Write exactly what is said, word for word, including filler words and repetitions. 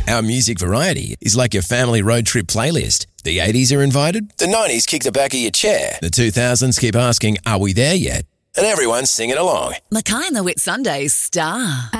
Our music variety is like your family road trip playlist. The eighties are invited, the nineties kick the back of your chair, the two thousands keep asking, are we there yet? And everyone's singing along. Mackay and the Whit Sundays star.